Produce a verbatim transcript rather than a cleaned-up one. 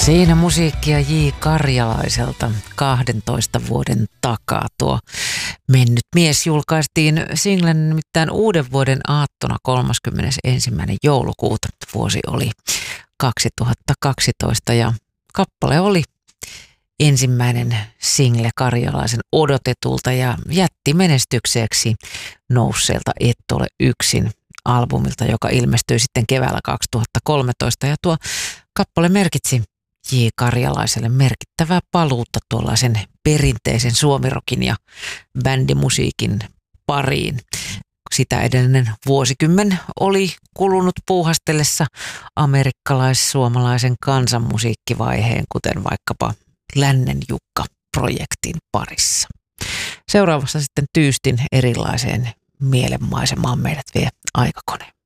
Siinä musiikkia J. Karjalaiselta kahdentoista vuoden takaa. Tuo Mennyt mies julkaistiin singlen nimittäin uuden vuoden aattona kolmaskymmenesensimmäinen joulukuuta. Vuosi oli kaksituhattakaksitoista ja kappale oli ensimmäinen single Karjalaisen odotetulta ja jätti menestykseksi nousseelta Et ole yksin -albumilta, joka ilmestyi sitten keväällä kaksituhattakolmetoista. Ja tuo kappale merkitsi J. Karjalaiselle merkittävää paluutta tuollaisen perinteisen suomirokin ja bändimusiikin pariin. Sitä edellinen vuosikymmen oli kulunut puuhastellessa amerikkalais-suomalaisen kansanmusiikkivaiheen, kuten vaikkapa Lännen Jukka-projektin parissa. Seuraavassa sitten tyystin erilaiseen mielenmaisemaan meidät vie aikakone.